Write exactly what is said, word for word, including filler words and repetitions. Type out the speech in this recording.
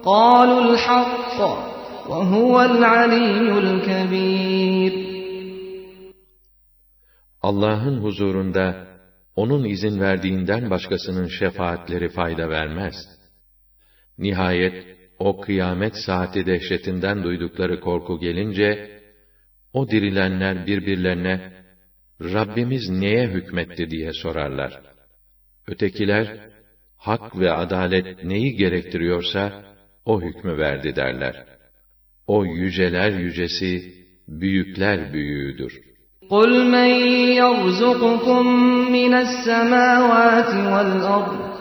قَالُوا الْحَقَّ وَهُوَ الْعَلِيُّ الْكَبِيرُ. Allah'ın huzurunda onun izin verdiğinden başkasının şefaatleri fayda vermez. Nihayet o kıyamet saati dehşetinden duydukları korku gelince, o dirilenler birbirlerine, Rabbimiz neye hükmetti diye sorarlar. Ötekiler, hak ve adalet neyi gerektiriyorsa, o hükmü verdi derler. O yüceler yücesi, büyükler büyüğüdür. قُلْ مَنْ يَرْزُقُكُمْ مِنَ السَّمَاوَاتِ وَالْأَرْضِ